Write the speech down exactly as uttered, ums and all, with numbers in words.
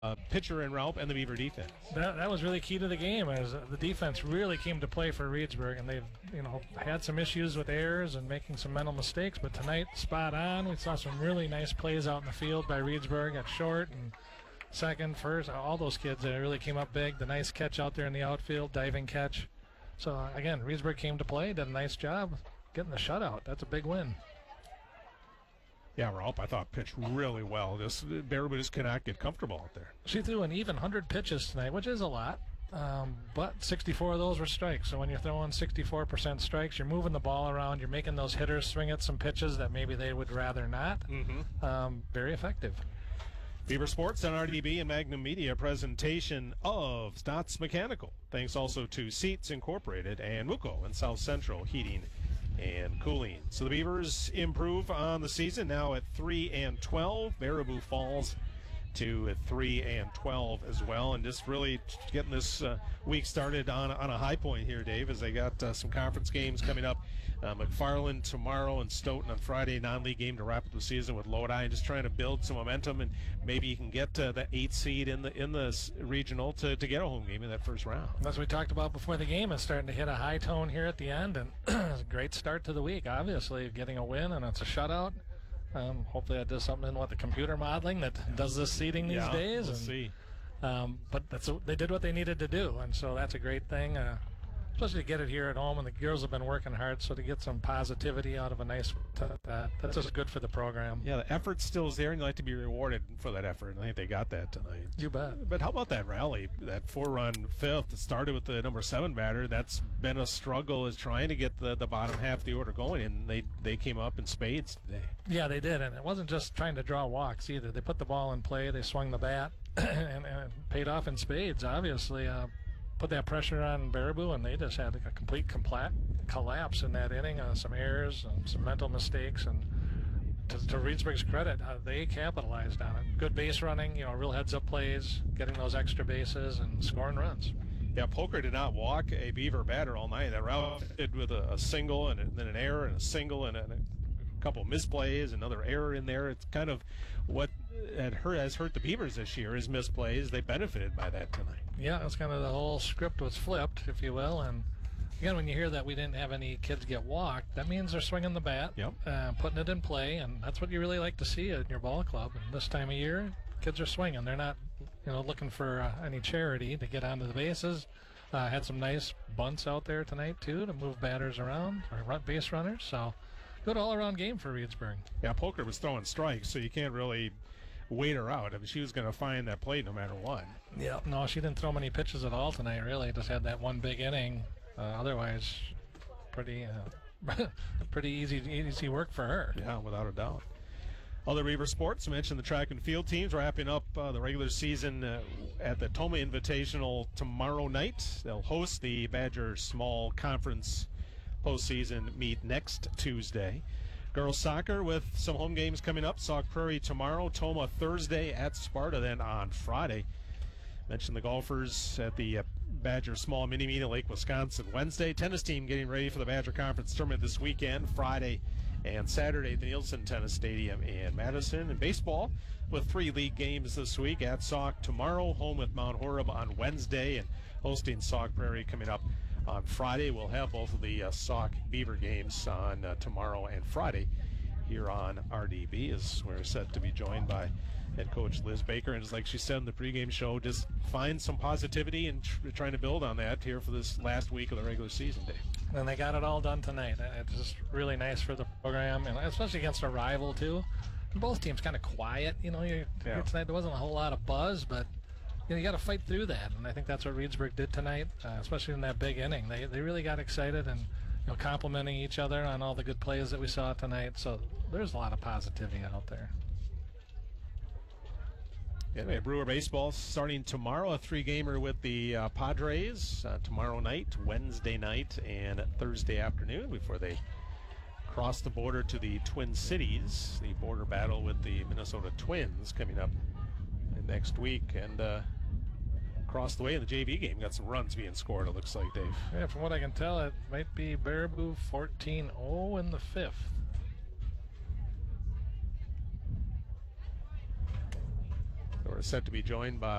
uh, pitcher and Raup and the Beaver defense. That, that was really key to the game, as the defense really came to play for Reedsburg, and they've you know had some issues with errors and making some mental mistakes. But tonight, spot on. We saw some really nice plays out in the field by Reedsburg at short and second, first. All those kids that really came up big. The nice catch out there in the outfield, diving catch. So again, Reedsburg came to play, did a nice job getting the shutout. That's a big win. Yeah, Raup, I thought, pitched really well. This Baraboo just cannot get comfortable out there. She threw an even one hundred pitches tonight, which is a lot, um, but sixty-four of those were strikes. So when you're throwing sixty-four percent strikes, you're moving the ball around, you're making those hitters swing at some pitches that maybe they would rather not. Mm-hmm. Um, very effective. Beaver Sports on R D B and Magnum Media presentation of Stotts Mechanical. Thanks also to Seats Incorporated and Muco and South Central Heating and Cooling. So the Beavers improve on the season, now at three and twelve. Baraboo falls to three and twelve as well, and just really getting this uh, week started on on a high point here, Dave, as they got uh, some conference games coming up. Uh, McFarland tomorrow and Stoughton on Friday, non-league game to wrap up the season with Lodi, and just trying to build some momentum, and maybe you can get uh, the eighth seed in the in the regional to, to get a home game in that first round. That's what we talked about before the game. It's starting to hit a high tone here at the end, and it's a great start to the week, obviously, getting a win, and it's a shutout. Um, hopefully that does something with the computer modeling that does this seeding these yeah, days. We'll and, see. Um, but that's they did what they needed to do, and so that's a great thing. Uh, especially to get it here at home, and the girls have been working hard, so to get some positivity out of a nice t- that that's just good for the program. Yeah, the effort still is there, and you like to be rewarded for that effort, and I think they got that tonight. You bet. But how about that rally, that four-run fifth that started with the number seven batter? That's been a struggle, is trying to get the, the bottom half of the order going, and they, they came up in spades today. Yeah, they did, and it wasn't just trying to draw walks either. They put the ball in play, they swung the bat, and, and paid off in spades, obviously. Uh, put that pressure on Baraboo, and they just had a complete compla- collapse in that inning. Uh, some errors and some mental mistakes, and to, to Reedsburg's credit, uh, they capitalized on it. Good base running, you know, real heads-up plays, getting those extra bases, and scoring runs. Yeah, Polker did not walk a Beaver batter all night. That route did with a, a single and, a, and then an error and a single and a, and a couple misplays, another error in there. It's kind of what had hurt, has hurt the Beavers this year is misplays. They benefited by that tonight. Yeah, that's kind of the whole script was flipped, if you will. And again, when you hear that we didn't have any kids get walked, that means they're swinging the bat, yep. uh, putting it in play, and that's what you really like to see in your ball club. And this time of year, kids are swinging. They're not, you know, looking for uh, any charity to get onto the bases. Uh, had some nice bunts out there tonight too to move batters around or run base runners. So good all-around game for Reedsburg. Yeah, Polker was throwing strikes, so you can't really wait her out. I mean, she was going to find that plate no matter what. Yeah. No, she didn't throw many pitches at all tonight, really. Just had that one big inning. Uh, otherwise, pretty uh, pretty easy easy work for her. Yeah, without a doubt. Other Beaver sports, I mentioned the track and field teams wrapping up uh, the regular season uh, at the Toma Invitational tomorrow night. They'll host the Badger Small Conference postseason meet next Tuesday. Girls soccer with some home games coming up. Sauk Prairie tomorrow, Toma Thursday at Sparta, then on Friday. Mentioned the golfers at the uh, Badger Small Mini Meet in Lake Wisconsin Wednesday. Tennis team getting ready for the Badger Conference tournament this weekend, Friday and Saturday at the Nielsen Tennis Stadium in Madison. And baseball with three league games this week at Sauk tomorrow, home with Mount Horeb on Wednesday, and hosting Sauk Prairie coming up on Friday. We'll have both of the uh, Sauk Beaver games on uh, tomorrow and Friday here on R D B, as we're set to be joined by head coach Liz Baker. And it's like she said in the pregame show, just find some positivity and tr- trying to build on that here for this last week of the regular season, Dave. And they got it all done tonight. It's just really nice for the program, and especially against a rival, too. Both teams kind of quiet. You know, you're, yeah. here tonight there wasn't a whole lot of buzz, but you know, you got to fight through that, and I think that's what Reedsburg did tonight, uh, especially in that big inning. They they really got excited and, you know, complimenting each other on all the good plays that we saw tonight. So there's a lot of positivity out there. Yeah, we have Brewer baseball starting tomorrow, a three-gamer with the uh, Padres uh, tomorrow night, Wednesday night, and Thursday afternoon before they cross the border to the Twin Cities. The border battle with the Minnesota Twins coming up next week, and uh, across the way in the J V game, got some runs being scored, it looks like, Dave. Yeah, from what I can tell, it might be Baraboo fourteen oh in the fifth. There set to be joined by